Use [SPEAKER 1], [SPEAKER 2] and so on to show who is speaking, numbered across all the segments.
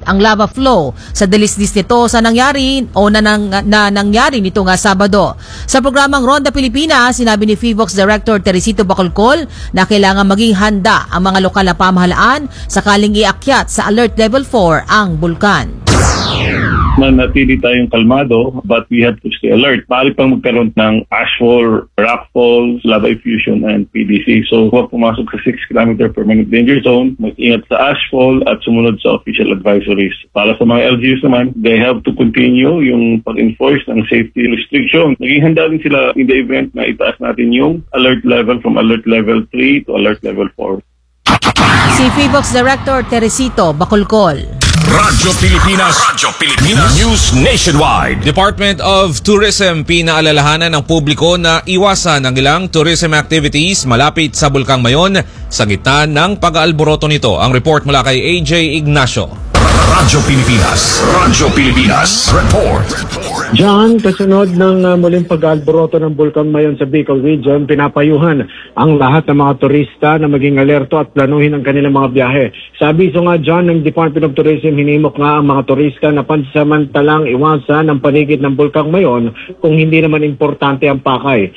[SPEAKER 1] ang lava flow sa dilisdis nito sa nangyari o na nangyari nito nga Sabado. Sa programang Ronda Pilipinas, sinabi ni FIVOX Director Teresito Bacolcol na kailangan maging handa ang mga lokal na pamahalaan sakaling iakyat sa Alert Level 4 ang bulkan.
[SPEAKER 2] Manatili tayong kalmado, but we have to stay alert. Maaari pang magkaroon ng ashfall, rockfall, lava effusion, and PDC. So, huwag pumasok sa 6 km per minute danger zone, mag-ingat sa ashfall at sumunod sa official advisories. Para sa mga LGUs naman, they have to continue yung pag-enforce ng safety restriction. Naging handa din sila in the event na itaas natin yung alert level from alert level 3 to alert level 4.
[SPEAKER 1] Si FIVOX Director Teresito Bacolcol.
[SPEAKER 3] Radyo Pilipinas News Nationwide.
[SPEAKER 4] Department of Tourism pinaalalahanan ng publiko na iwasan ang ilang tourism activities malapit sa Bulkang Mayon sa gitna ng pag-aalboroto nito. Ang report mula kay AJ Ignacio.
[SPEAKER 3] Radyo Pilipinas Report.
[SPEAKER 5] John, kasunod ng muling pag-aalboroto ng Bulkang Mayon sa Bicol Region, pinapayuhan ang lahat ng mga turista na maging alerto at planuhin ang kanilang mga biyahe. Sa abiso nga, John, ng Department of Tourism, hinimok nga ang mga turista na pansamantalang iwasan ang paligid ng Bulkang Mayon kung hindi naman importante ang pakay.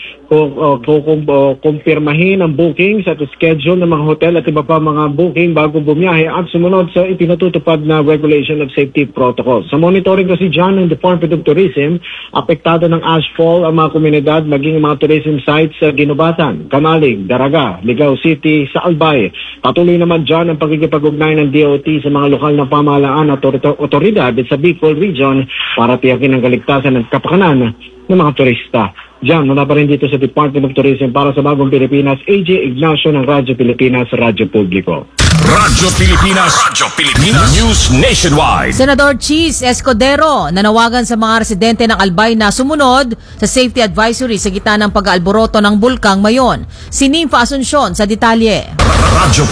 [SPEAKER 5] Kumpirmahin ang bookings at schedule ng mga hotel at iba pa mga booking bago bumiyahe at sumunod sa ipinatutupad na regulation of safety protocol. Sa monitoring kasi John ng Department of Tourism, apektado ng ashfall ang mga komunidad maging mga tourism sites sa Ginubatan, Kamalig, Daraga, Ligao City, sa Albay. Patuloy naman John ang pagkikipag-ugnay ng DOT sa mga lokal na pamahalaan at otoridad sa Bicol Region para tiyakin ang kaligtasan at kapakanan ng mga turista. Diyan, mula pa rin dito sa Department of Tourism para sa Bagong Pilipinas, AJ Ignacio ng Radyo Pilipinas, Radyo Publiko.
[SPEAKER 3] Radyo Pilipinas News Nationwide.
[SPEAKER 1] Senador Cheese Escudero nanawagan sa mga residente ng Albay na sumunod sa safety advisory sa gitna ng pag-aalboroto ng Bulkang Mayon. Si Nympha Asuncion sa detalye.
[SPEAKER 3] Radyo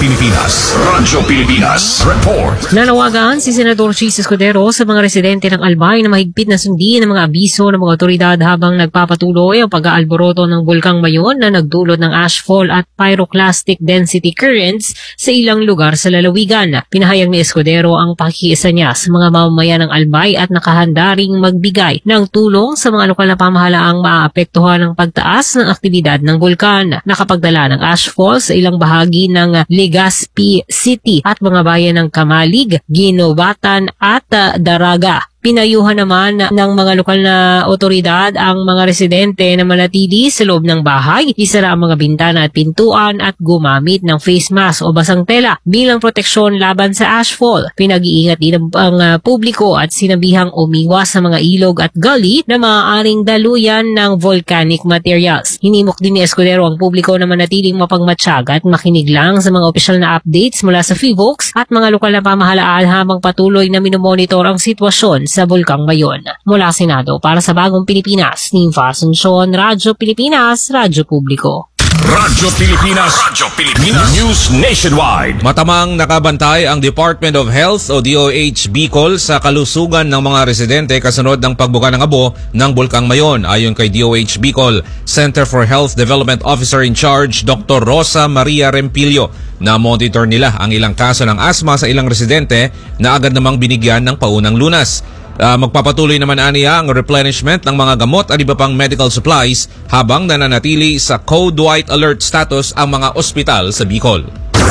[SPEAKER 3] Pilipinas Report.
[SPEAKER 6] Nanawagan si Senador Cheese Escudero sa mga residente ng Albay na mahigpit na sundin ang mga abiso ng mga otoridad habang nagpapatuloy ang pag-aalboroto ng Bulkang Mayon na nagdulot ng ashfall at pyroclastic density currents sa ilang lugar sa lalawigan. Pinahayag ni Escudero ang pakikiisa niya sa mga mamamayan ng Albay at nakahanda ring magbigay ng tulong sa mga lokal na pamahalaang maaapektuhan ng pagtaas ng aktibidad ng bulkan. Nakapagdala ng ashfall sa ilang bahagi ng Legazpi City at mga bayan ng Kamalig, Ginubatan at Daraga. Pinayuhan naman ng mga lokal na otoridad ang mga residente na manatili sa loob ng bahay, isara ang mga bintana at pintuan at gumamit ng face mask o basang tela bilang proteksyon laban sa ashfall. Pinag-iingat din ang publiko at sinabihang umiwas sa mga ilog at gully na maaaring daluyan ng volcanic materials. Hinimok din ni Escudero ang publiko na manatiling mapagmatsyag at makinig lang sa mga opisyal na updates mula sa FIVOX at mga lokal na pamahalaan habang patuloy na minomonitor ang sitwasyon sa Bulkang Mayon. Mula Senado para sa Bagong Pilipinas, Nympha Asuncion, Radyo Pilipinas, Radyo Publiko.
[SPEAKER 3] Radyo Pilipinas News Nationwide.
[SPEAKER 4] Matamang nakabantay ang Department of Health o DOH Bicol sa kalusugan ng mga residente kasunod ng pagbuka ng abo ng Bulkang Mayon. Ayon kay DOH Bicol Center for Health Development Officer in Charge, Dr. Rosa Maria Rempilio, na monitor nila ang ilang kaso ng asma sa ilang residente na agad namang binigyan ng paunang lunas. Magpapatuloy naman aniya ang replenishment ng mga gamot at iba pang medical supplies habang nananatili sa Code White Alert status ang mga ospital sa Bicol.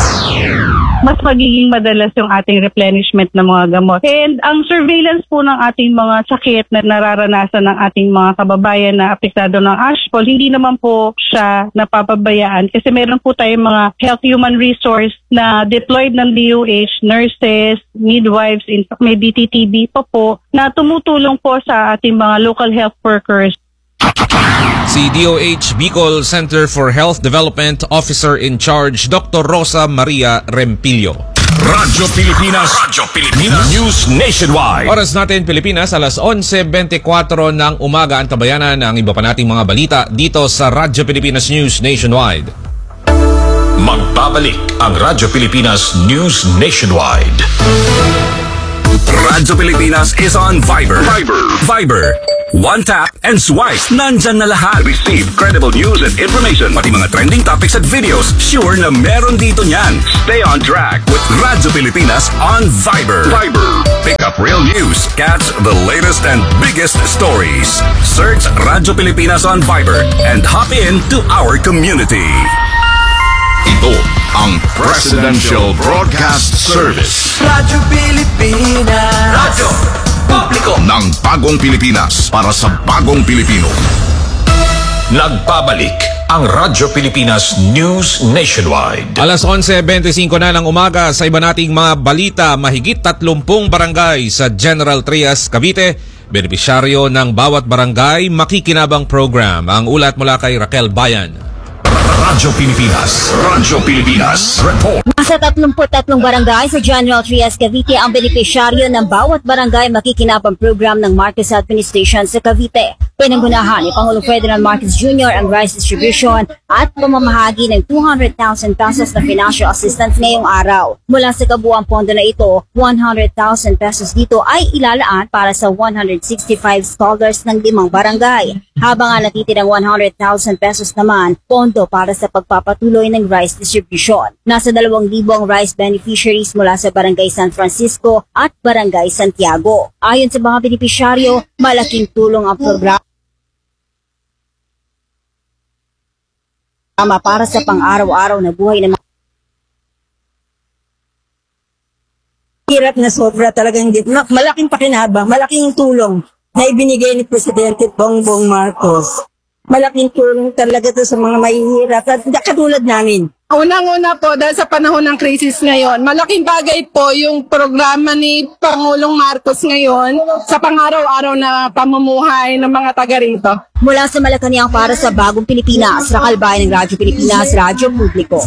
[SPEAKER 7] Mas magiging madalas yung ating replenishment ng mga gamot. And ang surveillance po ng ating mga sakit na nararanasan ng ating mga kababayan na apektado ng ashfall, hindi naman po siya napapabayaan kasi meron po tayong mga health human resource na deployed ng DOH, nurses, midwives, may DTTB pa po na tumutulong po sa ating mga local health workers.
[SPEAKER 4] Si DOH Bicol Center for Health Development Officer in Charge, Dr. Rosa Maria Rempilio.
[SPEAKER 3] Radyo Pilipinas News Nationwide.
[SPEAKER 4] Oras natin Pilipinas, alas 11:24 ng umaga. Antabayanan ang iba pa nating mga balita dito sa Radyo Pilipinas News Nationwide.
[SPEAKER 3] Magbabalik ang Radyo Pilipinas News Nationwide. Radyo Pilipinas is on Viber. One tap and swipe. Nandyan na lahat. Receive credible news and information. Pati mga trending topics at videos. Sure na meron dito niyan. Stay on track with Radyo Pilipinas on Viber. Pick news. Catch the latest and biggest stories. Search Radyo Pilipinas on Viber and hop in to our community. Ito ang Presidential Broadcast Service.
[SPEAKER 8] Radyo Pilipinas. Radyo Publiko
[SPEAKER 3] ng bagong Pilipinas para sa bagong Pilipino. Nagbabalik ang Radyo Pilipinas News Nationwide.
[SPEAKER 4] Alas 11:25 na ng umaga sa iba nating mga balita, mahigit 30 barangay sa General Trias, Cavite. Benepisyaryo ng bawat barangay makikinabang program. Ang ulat mula kay Raquel Bayan.
[SPEAKER 3] Radyo Pilipinas Report.
[SPEAKER 9] Nasa 33 barangay sa General Trias, Cavite ang benepisyaryo ng bawat barangay makikinabang program ng Marcos Administration sa Cavite. Pinanggunahan ni Pangulong Ferdinand Marcos Jr. ang rice distribution at pamamahagi ng 200,000 pesos na financial assistance ngayong araw. Mula sa kabuuang pondo na ito, 100,000 pesos dito ay ilalaan para sa 165 scholars ng 5 barangay. Habang ang natitirang 100,000 pesos naman, pondo para sa pagpapatuloy ng rice distribution. Nasa 2,000 ang rice beneficiaries mula sa Barangay San Francisco at Barangay Santiago. Ayon sa mga benepisyaryo, malaking tulong ang programa para sa pang-araw-araw na buhay ng mga
[SPEAKER 10] hirap na sobra talagang malaking pakinabang, malaking tulong na ibinigay ni Presidente Bongbong Marcos. Malaking tulong talaga to sa mga mahihirap at katulad namin.
[SPEAKER 11] Unang-una po, dahil sa panahon ng krisis ngayon, malaking bagay po yung programa ni Pangulong Marcos ngayon sa pang-araw-araw na pamumuhay ng mga taga rito.
[SPEAKER 9] Mula sa Malacanang para sa Bagong Pilipinas, Raquel Bayan ng Radyo Pilipinas, Radyo Publiko.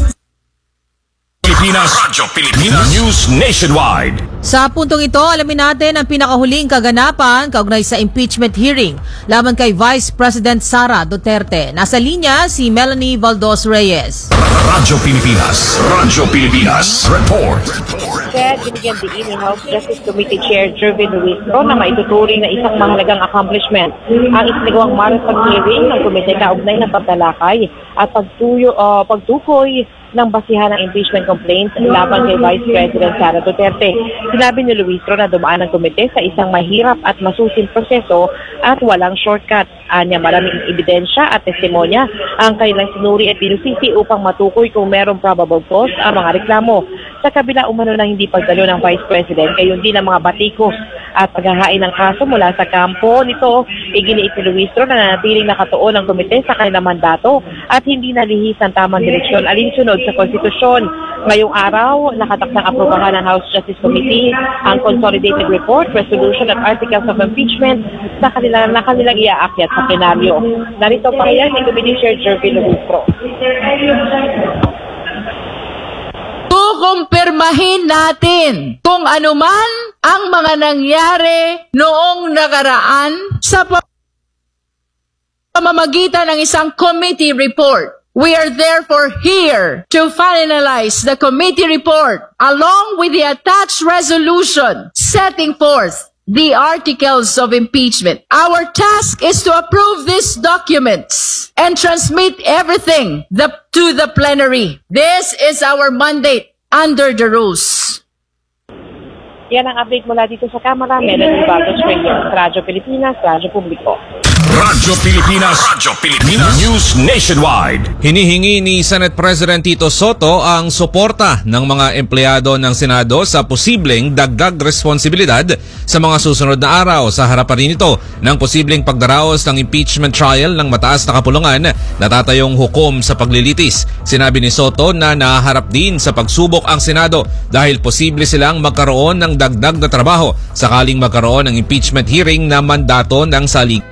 [SPEAKER 3] Radyo Pilipinas News Nationwide.
[SPEAKER 1] Sa puntong ito, alamin natin ang pinakahuling kaganapan kaugnay sa impeachment hearing laban kay Vice President Sara Duterte. Nasa linya si Melanie Valdos Reyes.
[SPEAKER 3] Radyo Pilipinas Report.
[SPEAKER 12] Kaya binigyan din ni House Justice Committee Chair Jervin Luistro na maituturing na isang mahalagang accomplishment ang isinagawang marathon hearing ng komite kaugnay ng pagtalakay at pagtukoy ng basihan ng impeachment complaints laban kay Vice President Sara Duterte. Sinabi ni Luistro na dumaan ang komite sa isang mahirap at masusim proseso at walang shortcut. Anya maraming ebidensya at testimonya ang kanilang sinuri at binusisi upang matukoy kung merong probable cause ang mga reklamo. Sa kabila umano ng hindi pagdalo ng Vice President, gayon din ang mga batikos at paghahain ng kaso mula sa kampo nito, iginiit ni Luistro na nanatiling nakatuon ang komite sa kanilang mandato at hindi nalihis ang tamang direksyon alinsunod sa konstitusyon. Ngayong araw, nakatakdang aprobahan ng House Justice Committee ang Consolidated Report, Resolution at Articles of Impeachment na kanilang iaakyat sa plenaryo. Narito pa kaya ni Committee Chair Jervin Luistro.
[SPEAKER 13] Kumpirmahin natin kung anuman ang mga nangyari noong nakaraan sa pamamagitan ng isang committee report. We are therefore here to finalize the committee report along with the attached resolution setting forth the articles of impeachment. Our task is to approve these documents and transmit everything to the plenary. This is our mandate under the rules.
[SPEAKER 12] Yan ang update mula dito sa Kamara. Melanie Valdos Reyes, Radyo Pilipinas, Radyo Publiko.
[SPEAKER 3] Radyo Pilipinas News Nationwide.
[SPEAKER 4] Hinihingi ni Senate President Tito Soto ang suporta ng mga empleyado ng Senado sa posibleng dagdag responsibilidad sa mga susunod na araw sa harapan nito ng posibleng pagdaraos ng impeachment trial ng mataas na kapulungan na tatayong hukom sa paglilitis. Sinabi ni Soto na nahaharap din sa pagsubok ang Senado dahil posible silang magkaroon ng dagdag na trabaho sakaling magkaroon ng impeachment hearing na mandato ng salig